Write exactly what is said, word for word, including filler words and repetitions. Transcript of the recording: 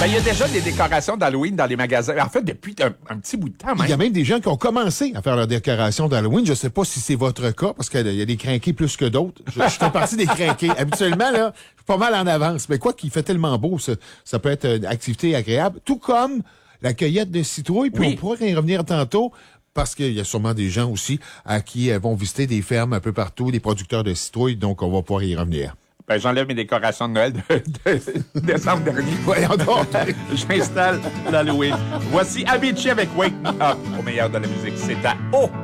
Ben, il y a déjà des décorations d'Halloween dans les magasins. En fait, depuis un, un petit bout de temps, même. Il y a même des gens qui ont commencé à faire leur décoration d'Halloween. Je sais pas si c'est votre cas, parce qu'il y a des crinqués plus que d'autres. Je, je fais partie des crinqués. Habituellement, là, je suis pas mal en avance. Mais quoi qu'il fait tellement beau, ça, ça peut être une activité agréable. Tout comme la cueillette de citrouilles. Puis Oui. on pourrait y revenir tantôt, parce qu'il y a sûrement des gens aussi à qui euh, vont visiter des fermes un peu partout, des producteurs de citrouilles. Donc, on va pouvoir y revenir. Ben, j'enlève mes décorations de Noël de, de décembre dernier. Voyons donc. Je m'installe l'Halloween. Voici Avicii avec Wake Me Up au meilleur de la musique. C'est à O.